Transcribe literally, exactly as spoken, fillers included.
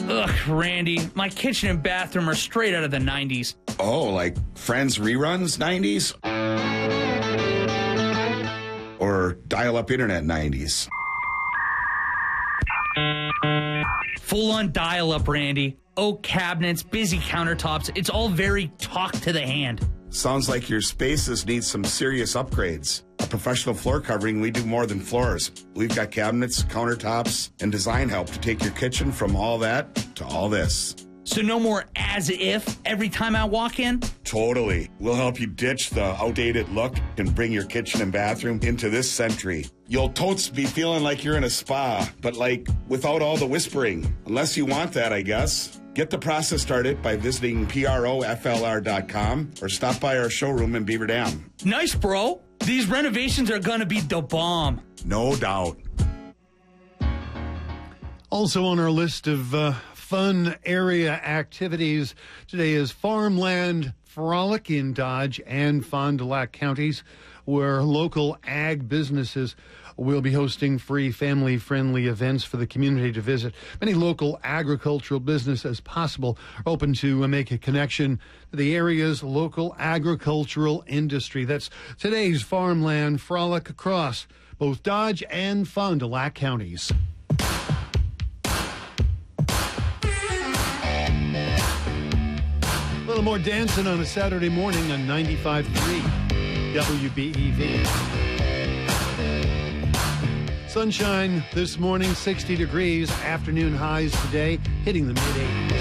Ugh, Randy, my kitchen and bathroom are straight out of the nineties. Oh, like Friends reruns nineties? Or dial-up internet nineties? Full-on dial-up, Randy. Oak cabinets, busy countertops. It's all very talk to the hand. Sounds like your spaces need some serious upgrades. A professional floor covering, we do more than floors. We've got cabinets, countertops, and design help to take your kitchen from all that to all this. So no more as if every time I walk in? Totally. We'll help you ditch the outdated look and bring your kitchen and bathroom into this century. You'll totes be feeling like you're in a spa, but like without all the whispering. Unless you want that, I guess. Get the process started by visiting pro f l r dot com or stop by our showroom in Beaver Dam. Nice, bro. These renovations are gonna be the bomb. No doubt. Also on our list of uh, fun area activities today is Farmland Frolic in Dodge and Fond du Lac counties, where local ag businesses will be hosting free family-friendly events for the community to visit. Many local agricultural businesses as possible are open to uh, make a connection to the area's local agricultural industry. That's today's Farmland Frolic across both Dodge and Fond du Lac counties. A little more dancing on a Saturday morning on ninety-five point three W B E V. Sunshine this morning, sixty degrees, afternoon highs today, hitting the mid-eighties.